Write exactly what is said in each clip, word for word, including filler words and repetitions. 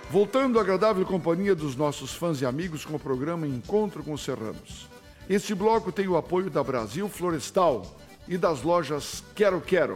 Voltando à agradável companhia dos nossos fãs e amigos com o programa Encontro com os Serranos. Este bloco tem o apoio da Brasil Florestal e das lojas Quero Quero.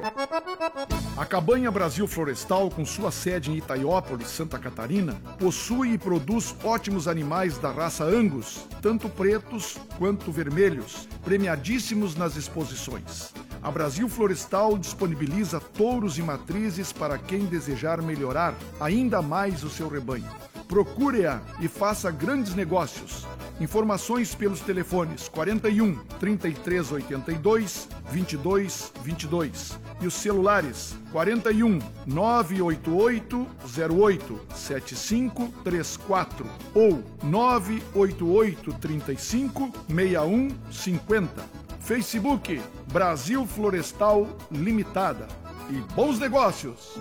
A Cabanha Brasil Florestal, com sua sede em Itaiópolis, Santa Catarina, possui e produz ótimos animais da raça Angus, tanto pretos quanto vermelhos, premiadíssimos nas exposições. A Brasil Florestal disponibiliza touros e matrizes para quem desejar melhorar ainda mais o seu rebanho. Procure-a e faça grandes negócios. Informações pelos telefones quarenta e um, trinta e três oitenta e dois, vinte e dois vinte e dois e os celulares quarenta e um, nove oito oito, zero oito, sete cinco três quatro ou nove oito oito, trinta e cinco, sessenta e um cinquenta. Facebook Brasil Florestal Limitada. E bons negócios!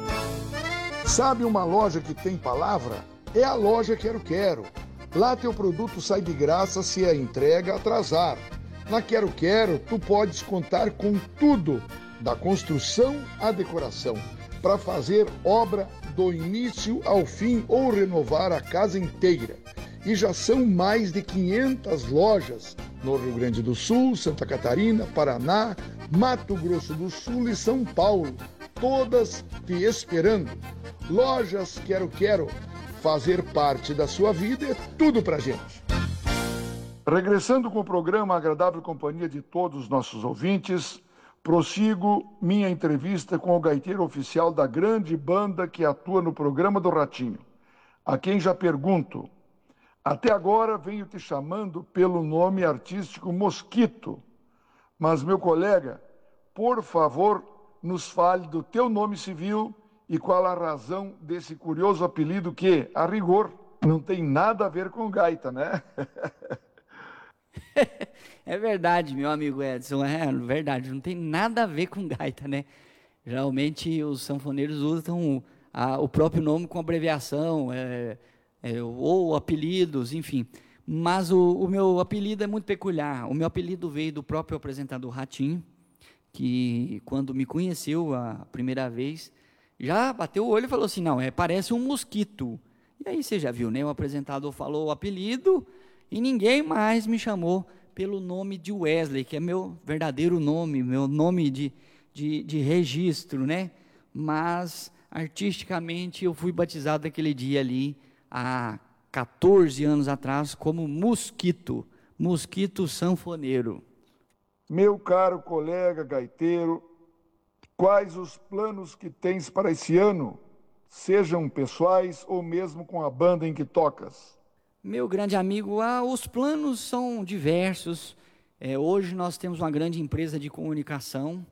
Sabe uma loja que tem palavra? É a loja Quero Quero. Lá teu produto sai de graça se a entrega atrasar. Na Quero Quero, tu podes contar com tudo, da construção à decoração, para fazer obra do início ao fim ou renovar a casa inteira. E já são mais de quinhentas lojas no Rio Grande do Sul, Santa Catarina, Paraná, Mato Grosso do Sul e São Paulo, todas te esperando. Lojas Quero Quero. Fazer parte da sua vida é tudo pra gente. Regressando com o programa Agradável Companhia de todos os nossos ouvintes, prossigo minha entrevista com o gaiteiro oficial da grande banda que atua no programa do Ratinho, a quem já pergunto, até agora venho te chamando pelo nome artístico Mosquito, mas meu colega, por favor, nos fale do teu nome civil e qual a razão desse curioso apelido que, a rigor, não tem nada a ver com gaita, né? É verdade, meu amigo Edson, é verdade, não tem nada a ver com gaita, né? Geralmente os sanfoneiros usam a, o próprio nome com abreviação, é, é, ou apelidos, enfim. Mas o, o meu apelido é muito peculiar. O meu apelido veio do próprio apresentador Ratinho, que quando me conheceu a primeira vez, já bateu o olho e falou assim, não, é, parece um mosquito. E aí você já viu, né? O apresentador falou o apelido e ninguém mais me chamou pelo nome de Wesley, que é meu verdadeiro nome, meu nome de, de, de registro, né? Mas, artisticamente, eu fui batizado naquele dia ali, há quatorze anos atrás, como Mosquito, Mosquito Sanfoneiro. Meu caro colega gaiteiro, quais os planos que tens para esse ano, sejam pessoais ou mesmo com a banda em que tocas? Meu grande amigo, ah, os planos são diversos. É, hoje nós temos uma grande empresa de comunicação,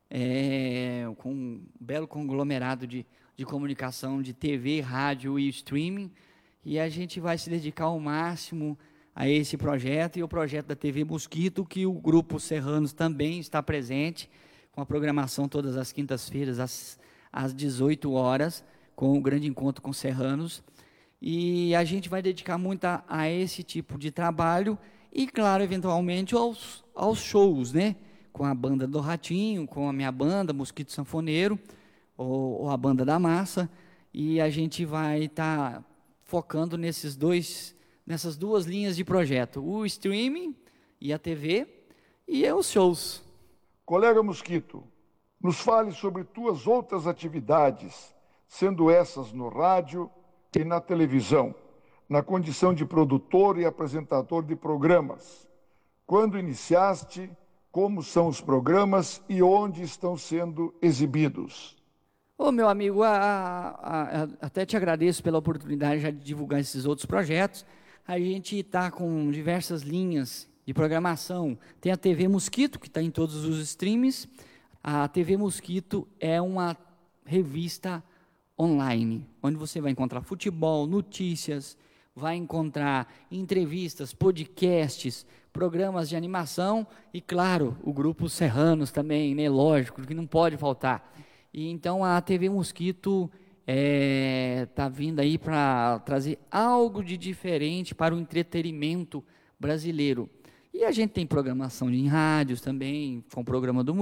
é, com um belo conglomerado de, de comunicação de T V, rádio e streaming, e a gente vai se dedicar ao máximo a esse projeto, e o projeto da T V Mosquito, que o Grupo Serranos também está presente, com a programação todas as quintas-feiras, às, às dezoito horas, com o grande encontro com Serranos. E a gente vai dedicar muito a, a esse tipo de trabalho e, claro, eventualmente aos, aos shows, né? Com a banda do Ratinho, com a minha banda, Mosquito Sanfoneiro, ou, ou a banda da Massa. E a gente vai estar tá focando nesses dois, nessas duas linhas de projeto, o streaming e a T V e os shows. Colega Mosquito, nos fale sobre tuas outras atividades, sendo essas no rádio e na televisão, na condição de produtor e apresentador de programas. Quando iniciaste, como são os programas e onde estão sendo exibidos? Ô, meu amigo, a, a, a, até te agradeço pela oportunidade já de divulgar esses outros projetos. A gente está com diversas linhas de programação. Tem a T V Mosquito, que está em todos os streams. A T V Mosquito é uma revista online, onde você vai encontrar futebol, notícias, vai encontrar entrevistas, podcasts, programas de animação e, claro, o Grupo Serranos também, né? Lógico, que não pode faltar. E então a T V Mosquito está é, vindo aí para trazer algo de diferente para o entretenimento brasileiro. E a gente tem programação em rádios também, com o programa do